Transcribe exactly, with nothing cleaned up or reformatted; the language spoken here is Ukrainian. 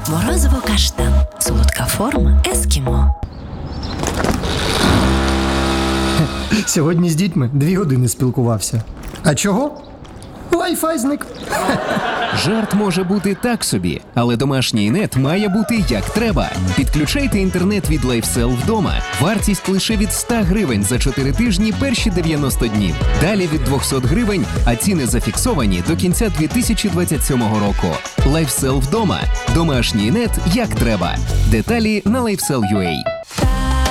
Морозиво каштан. Солодка форма ескімо. Сьогодні з дітьми дві години спілкувався. А чого? Wi-Fi зник. Жарт може бути так собі, але домашній нет має бути як треба. Підключайте інтернет від LifeSell вдома. Вартість лише від ста гривень за чотири тижні перші дев'яносто днів. Далі від двісті гривень, а ціни зафіксовані до кінця дві тисячі двадцять сьомого року. LifeSell вдома. Домашній нет як треба. Деталі на LifeSell точка ю а.